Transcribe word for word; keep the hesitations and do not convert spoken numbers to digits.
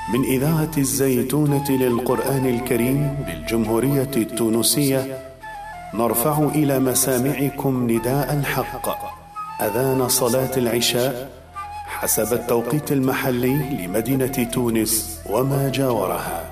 من إذاعة الزيتونة للقرآن الكريم بالجمهورية التونسية، نرفع إلى مسامعكم نداء الحق، أذان صلاة العشاء حسب التوقيت المحلي لمدينة تونس وما جاورها.